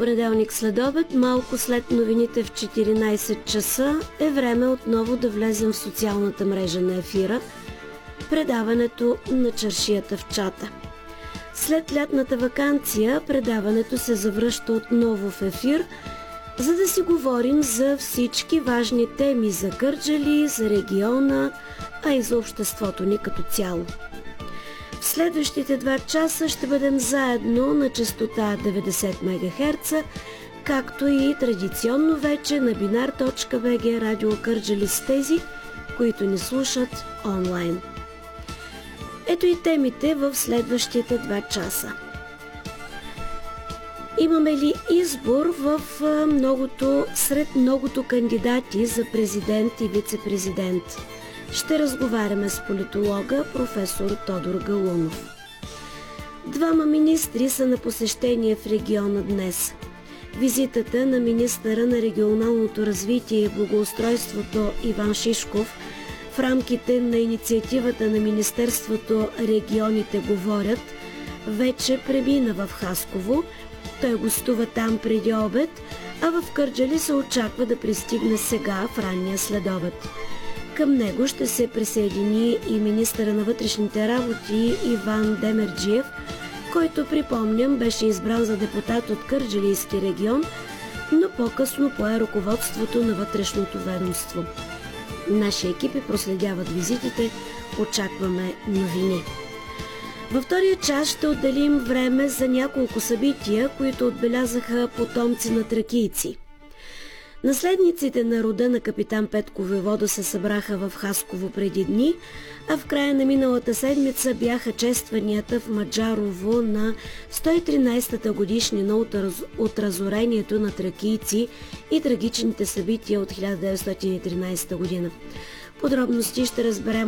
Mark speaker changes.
Speaker 1: понеделник следобед, малко след новините в 14 часа, е време отново да влезем в социалната мрежа на ефира, предаването на чаршията в чата. След лятната ваканция, предаването се завръща отново в ефир, за да си говорим за всички важни теми за Кърджали, за региона, а и за обществото ни като цяло. В следващите 2 часа ще бъдем заедно на честота 90 МГц, както и традиционно вече на binar.bg Радио Кърджали с тези, които ни слушат онлайн. Ето и темите в следващите 2 часа. Имаме ли избор сред многото кандидати за президент и вице-президент? Ще разговаряме с политолога професор Тодор Галунов. 2 министри са на посещение в региона днес. Визитата на министъра на регионалното развитие и благоустройството Иван Шишков в рамките на инициативата на Министерството "Регионите говорят" вече премина в Хасково. Той гостува там преди обед, а в Кърджали се очаква да пристигне сега в ранния следобед. Към него ще се присъедини и министъра на вътрешните работи Иван Демерджиев, който, припомням, беше избран за депутат от Кърджалийски регион, но по-късно пое ръководството на вътрешното ведомство. Наши екипи проследяват визитите, очакваме новини. Във втория час ще отделим време за няколко събития, които отбелязаха потомци на тракийци. Наследниците на рода на капитан Петко Войвода се събраха в Хасково преди дни, а в края на миналата седмица бяха честванията в Маджарово на 113-та годишнина от разорението на тракийци и трагичните събития от 1913 година. Подробности ще разберем